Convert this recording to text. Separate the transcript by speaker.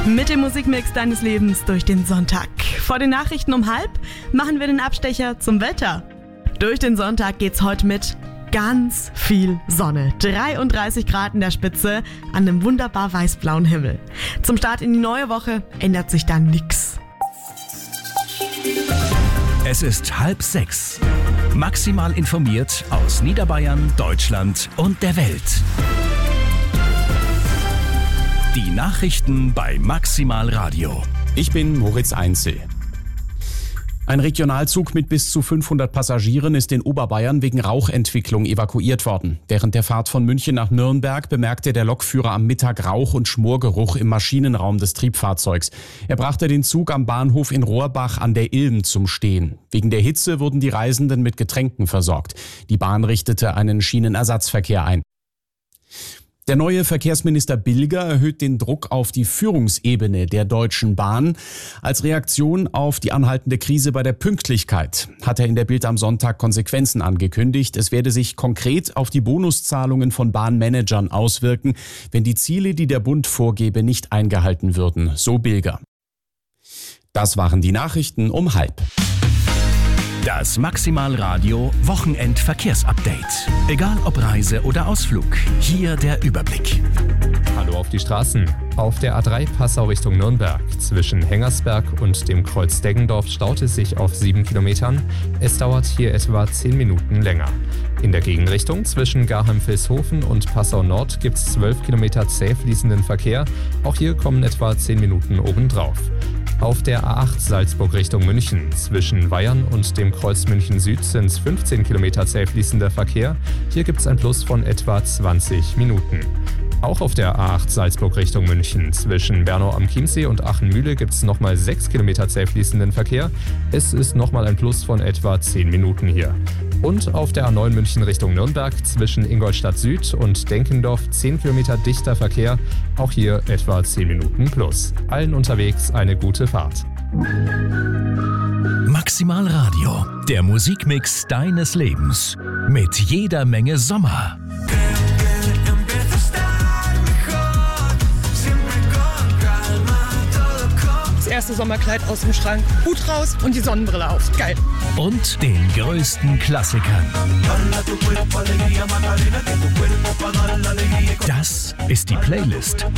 Speaker 1: Mit dem Musikmix deines Lebens durch den Sonntag. Vor den Nachrichten um 12:30 machen wir den Abstecher zum Wetter. Durch den Sonntag geht's heute mit ganz viel Sonne. 33 Grad in der Spitze an einem wunderbar weißblauen Himmel. Zum Start in die neue Woche ändert sich dann nichts.
Speaker 2: Es ist 5:30. Maximal informiert aus Niederbayern, Deutschland und der Welt. Die Nachrichten bei Maximal Radio.
Speaker 3: Ich bin Moritz Einzel. Ein Regionalzug mit bis zu 500 Passagieren ist in Oberbayern wegen Rauchentwicklung evakuiert worden. Während der Fahrt von München nach Nürnberg bemerkte der Lokführer am Mittag Rauch- und Schmorgeruch im Maschinenraum des Triebfahrzeugs. Er brachte den Zug am Bahnhof in Rohrbach an der Ilm zum Stehen. Wegen der Hitze wurden die Reisenden mit Getränken versorgt. Die Bahn richtete einen Schienenersatzverkehr ein. Der neue Verkehrsminister Bilger erhöht den Druck auf die Führungsebene der Deutschen Bahn. Als Reaktion auf die anhaltende Krise bei der Pünktlichkeit hat er in der Bild am Sonntag Konsequenzen angekündigt. Es werde sich konkret auf die Bonuszahlungen von Bahnmanagern auswirken, wenn die Ziele, die der Bund vorgebe, nicht eingehalten würden, so Bilger. Das waren die Nachrichten um 12:30.
Speaker 2: Das Maximal Radio Wochenendverkehrsupdate. Egal ob Reise oder Ausflug, hier der Überblick.
Speaker 4: Hallo auf die Straßen. Auf der A3 Passau Richtung Nürnberg. Zwischen Hengersberg und dem Kreuz Deggendorf staut es sich auf 7 Kilometern. Es dauert hier etwa 10 Minuten länger. In der Gegenrichtung zwischen Garheim-Vilshofen und Passau Nord gibt es 12 Kilometer zäh fließenden Verkehr. Auch hier kommen etwa 10 Minuten obendrauf. Auf der A8 Salzburg Richtung München. Zwischen Weyern und dem Kreuz München Süd sind es 15 Kilometer zäh fließender Verkehr. Hier gibt es ein Plus von etwa 20 Minuten. Auch auf der A8 Salzburg Richtung München. Zwischen Bernau am Chiemsee und Achenmühle gibt es nochmal 6 Kilometer zäh fließenden Verkehr. Es ist nochmal ein Plus von etwa 10 Minuten hier. Und auf der A9 München Richtung Nürnberg zwischen Ingolstadt Süd und Denkendorf 10 Kilometer dichter Verkehr. Auch hier etwa 10 Minuten plus. Allen unterwegs eine gute Fahrt.
Speaker 2: Maximal Radio, der Musikmix deines Lebens. Mit jeder Menge Sommer.
Speaker 5: Das erste Sommerkleid aus dem Schrank, Hut raus und die Sonnenbrille auf. Geil.
Speaker 2: Und den größten Klassikern. Das ist die Playlist